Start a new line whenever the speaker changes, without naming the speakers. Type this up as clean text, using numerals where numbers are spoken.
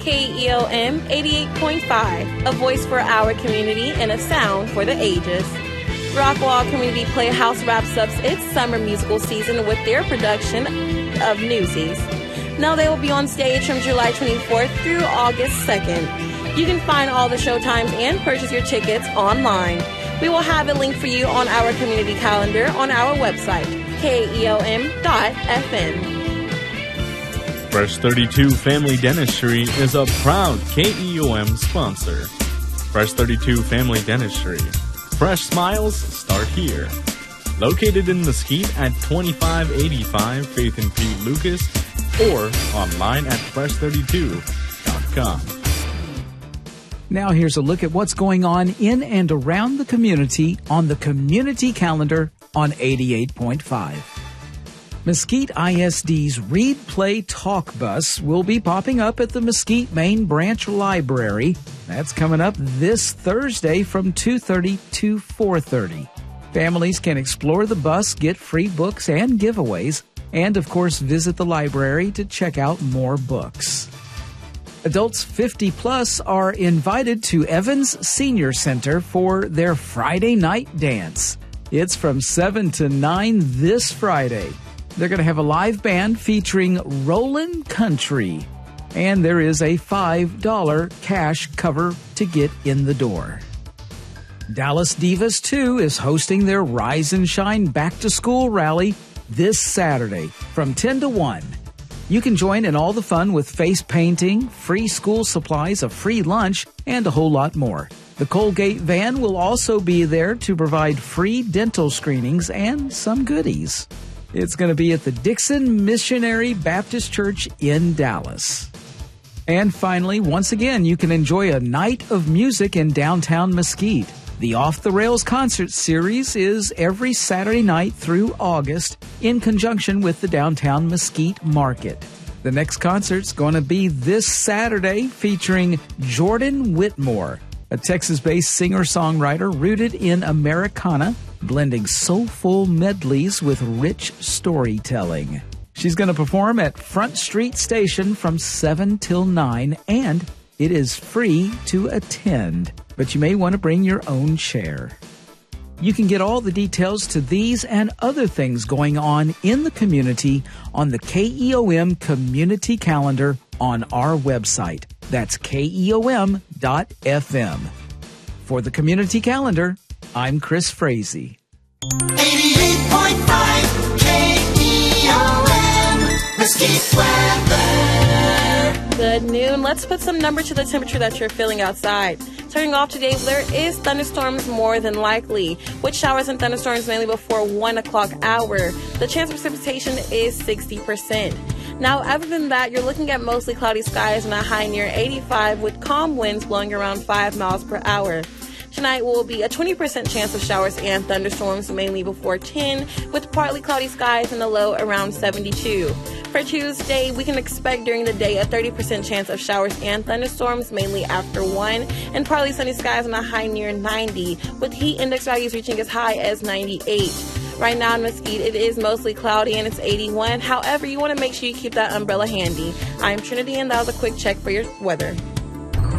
KEOM 88.5, a voice for our community and a sound for the ages. Rockwall Community Playhouse wraps up its summer musical season with their production of Newsies. Now they will be on stage from July 24th through August 2nd. You can find all the showtimes and purchase your tickets online. We will have a link for you on our community calendar on our website, keom.fm.
Fresh 32 Family Dentistry is a proud KEOM sponsor. Fresh 32 Family Dentistry. Fresh smiles start here. Located in Mesquite at 2585 Faith and Pete Lucas or online at fresh32.com.
Now here's a look at what's going on in and around the community on the community calendar on 88.5. Mesquite ISD's Read Play Talk Bus will be popping up at the Mesquite Main Branch Library. That's coming up this Thursday from 2:30 to 4:30. Families can explore the bus, get free books and giveaways, and of course visit the library to check out more books. Adults 50 plus are invited to Evans Senior Center for their Friday night dance. It's from 7 to 9 this Friday. They're going to have a live band featuring Rollin' Country. And there is a $5 cash cover to get in the door. Dallas Divas 2 is hosting their Rise and Shine Back to School rally this Saturday from 10 to 1. You can join in all the fun with face painting, free school supplies, a free lunch, and a whole lot more. The Colgate van will also be there to provide free dental screenings and some goodies. It's going to be at the Dixon Missionary Baptist Church in Dallas. And finally, once again, you can enjoy a night of music in downtown Mesquite. The Off the Rails concert series is every Saturday night through August in conjunction with the downtown Mesquite Market. The next concert's going to be this Saturday featuring Jordan Whitmore, a Texas-based singer-songwriter rooted in Americana, blending soulful medleys with rich storytelling. She's going to perform at Front Street Station from 7 till 9, and it is free to attend, but you may want to bring your own chair. You can get all the details to these and other things going on in the community on the KEOM Community Calendar on our website. That's keom.fm. For the Community Calendar, I'm Chris Frazee.
88.5 KEOM, Mesquite weather.
Good noon. Let's put some number to the temperature that you're feeling outside. Turning off today, there is thunderstorms more than likely, with showers and thunderstorms mainly before 1 o'clock hour. The chance of precipitation is 60%. Now, other than that, you're looking at mostly cloudy skies and a high near 85 with calm winds blowing around 5 miles per hour. Tonight will be a 20% chance of showers and thunderstorms mainly before 10 with partly cloudy skies and a low around 72. For Tuesday, we can expect during the day a 30% chance of showers and thunderstorms mainly after 1 and partly sunny skies and a high near 90 with heat index values reaching as high as 98. Right now in Mesquite, it is mostly cloudy and it's 81. However, you want to make sure you keep that umbrella handy. I'm Trinity and that was a quick check for your weather.